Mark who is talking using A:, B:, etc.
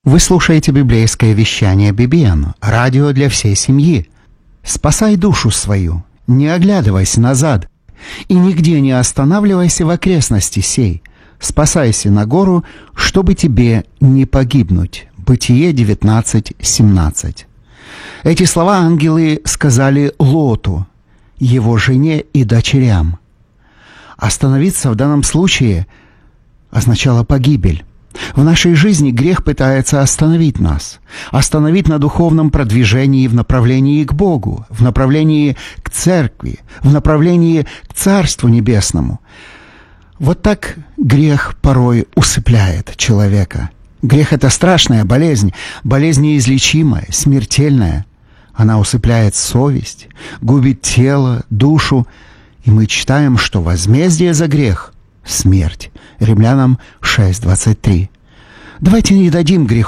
A: Вы слушаете библейское вещание BBN, радио для всей семьи. Спасай душу свою, не оглядывайся назад, и нигде не останавливайся в окрестности сей. Спасайся на гору, чтобы тебе не погибнуть. Бытие 19:17. Эти слова ангелы сказали Лоту, его жене и дочерям. Остановиться в данном случае означало погибель. В нашей жизни грех пытается остановить нас, остановить на духовном продвижении в направлении к Богу, в направлении к Церкви, в направлении к Царству Небесному. Вот так грех порой усыпляет человека. Грех — это страшная болезнь, болезнь неизлечимая, смертельная. Она усыпляет совесть, губит тело, душу, и мы читаем, что возмездие за грех — смерть. Римлянам 6:23. Давайте не дадим греху